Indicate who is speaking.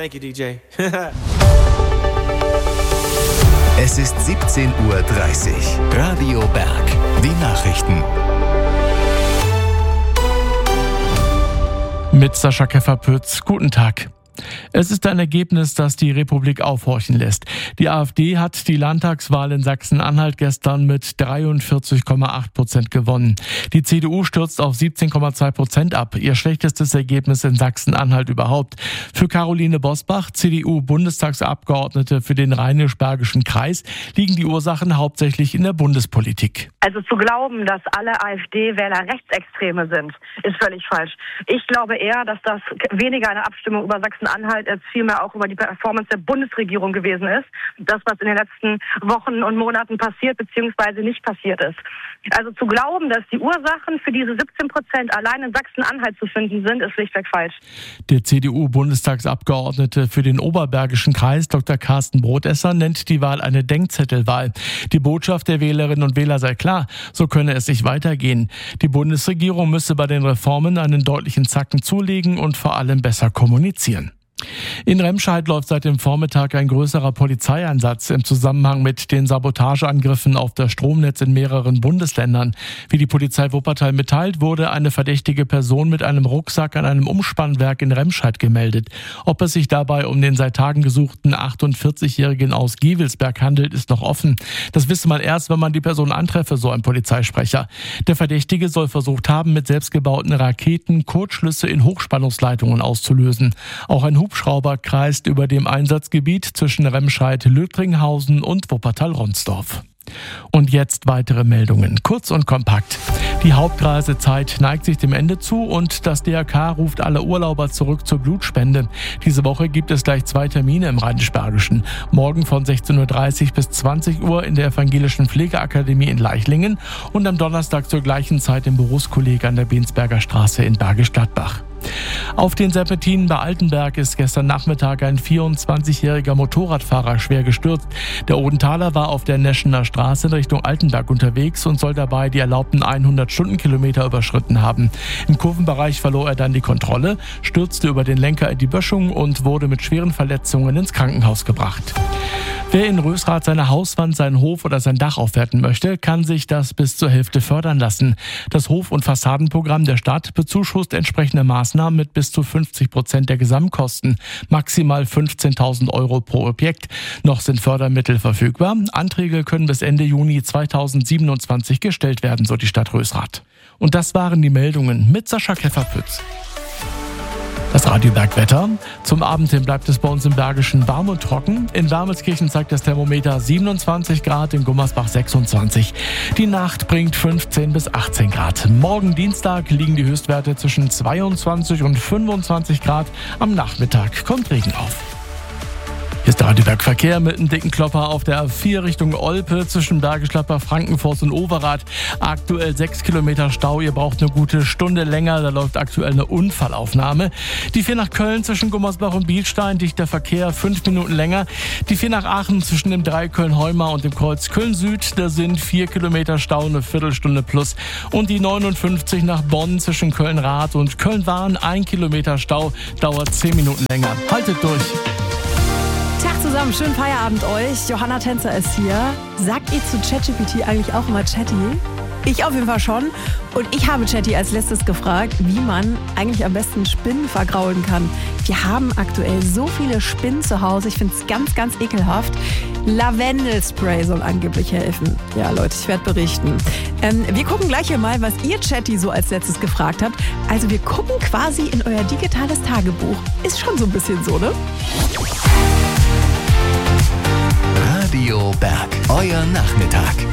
Speaker 1: Thank you, DJ.
Speaker 2: Es ist 17:30 Uhr. Radio Berg. Die Nachrichten.
Speaker 3: Mit Sascha Keffer-Pütz. Guten Tag. Es ist ein Ergebnis, das die Republik aufhorchen lässt. Die AfD hat die Landtagswahl in Sachsen-Anhalt gestern mit 43,8% gewonnen. Die CDU stürzt auf 17,2% ab, ihr schlechtestes Ergebnis in Sachsen-Anhalt überhaupt. Für Caroline Bosbach, CDU-Bundestagsabgeordnete für den Rheinisch-Bergischen Kreis, liegen die Ursachen hauptsächlich in der Bundespolitik.
Speaker 4: Also zu glauben, dass alle AfD-Wähler Rechtsextreme sind, ist völlig falsch. Ich glaube eher, dass das weniger eine Abstimmung über Sachsen-Anhalt als vielmehr auch über die Performance der Bundesregierung gewesen ist. Das, was in den letzten Wochen und Monaten passiert bzw. nicht passiert ist. Also zu glauben, dass die Ursachen für diese 17% allein in Sachsen-Anhalt zu finden sind, ist schlichtweg falsch.
Speaker 3: Der CDU-Bundestagsabgeordnete für den Oberbergischen Kreis, Dr. Carsten Brodesser, nennt die Wahl eine Denkzettelwahl. Die Botschaft der Wählerinnen und Wähler sei klar, so könne es nicht weitergehen. Die Bundesregierung müsse bei den Reformen einen deutlichen Zacken zulegen und vor allem besser kommunizieren. In Remscheid läuft seit dem Vormittag ein größerer Polizeieinsatz im Zusammenhang mit den Sabotageangriffen auf das Stromnetz in mehreren Bundesländern. Wie die Polizei Wuppertal mitteilt, wurde eine verdächtige Person mit einem Rucksack an einem Umspannwerk in Remscheid gemeldet. Ob es sich dabei um den seit Tagen gesuchten 48-Jährigen aus Gevelsberg handelt, ist noch offen. Das wisse man erst, wenn man die Person antreffe, so ein Polizeisprecher. Der Verdächtige soll versucht haben, mit selbstgebauten Raketen Kurzschlüsse in Hochspannungsleitungen auszulösen. Auch ein Hubschrauber kreist über dem Einsatzgebiet zwischen Remscheid-Lüttringhausen und Wuppertal-Ronsdorf. Und jetzt weitere Meldungen, kurz und kompakt. Die Hauptreisezeit neigt sich dem Ende zu und das DRK ruft alle Urlauber zurück zur Blutspende. Diese Woche gibt es gleich 2 Termine im Rheinisch-Bergischen. Morgen von 16:30 Uhr bis 20 Uhr in der Evangelischen Pflegeakademie in Leichlingen und am Donnerstag zur gleichen Zeit im Berufskolleg an der Bensberger Straße in Bergisch Gladbach. Auf den Serpentinen bei Altenberg ist gestern Nachmittag ein 24-jähriger Motorradfahrer schwer gestürzt. Der Odenthaler war auf der Neschener Straße in Richtung Altenberg unterwegs und soll dabei die erlaubten 100 Stundenkilometer überschritten haben. Im Kurvenbereich verlor er dann die Kontrolle, stürzte über den Lenker in die Böschung und wurde mit schweren Verletzungen ins Krankenhaus gebracht. Wer in Rösrath seine Hauswand, seinen Hof oder sein Dach aufwerten möchte, kann sich das bis zur Hälfte fördern lassen. Das Hof- und Fassadenprogramm der Stadt bezuschusst entsprechende Maßnahmen mit bis zu 50% der Gesamtkosten, maximal 15.000 € pro Objekt. Noch sind Fördermittel verfügbar. Anträge können bis Ende Juni 2027 gestellt werden, so die Stadt Rösrath. Und das waren die Meldungen mit Sascha Keffer-Pütz. Das Radiobergwetter. Zum Abend hin bleibt es bei uns im Bergischen warm und trocken. In Wermelskirchen zeigt das Thermometer 27 Grad, in Gummersbach 26. Die Nacht bringt 15 bis 18 Grad. Morgen Dienstag liegen die Höchstwerte zwischen 22 und 25 Grad. Am Nachmittag kommt Regen auf. Hier ist der Radioberg-Verkehr mit einem dicken Klopper auf der A4 Richtung Olpe zwischen Bergisch Gladbach, Frankenforst und Overath. Aktuell 6 Kilometer Stau, ihr braucht eine gute Stunde länger, da läuft aktuell eine Unfallaufnahme. Die 4 nach Köln zwischen Gummersbach und Bielstein, dichter Verkehr, 5 Minuten länger. Die 4 nach Aachen zwischen dem Dreieck Köln-Heumar und dem Kreuz Köln-Süd, da sind 4 Kilometer Stau, eine Viertelstunde plus. Und die 59 nach Bonn zwischen Köln-Rath und Köln-Wahn, 1 Kilometer Stau, dauert 10 Minuten länger. Haltet durch!
Speaker 5: Tag zusammen, schönen Feierabend euch. Johanna Tänzer ist hier. Sagt ihr zu ChatGPT eigentlich auch immer Chatty? Ich auf jeden Fall schon. Und ich habe Chatty als letztes gefragt, wie man eigentlich am besten Spinnen vergraulen kann. Wir haben aktuell so viele Spinnen zu Hause. Ich finde es ganz, ganz ekelhaft. Lavendelspray soll angeblich helfen. Ja, Leute, ich werde berichten. Wir gucken gleich hier mal, was ihr Chatty so als letztes gefragt habt. Also wir gucken quasi in euer digitales Tagebuch. Ist schon so ein bisschen so, ne?
Speaker 2: Radio Berg, euer Nachmittag.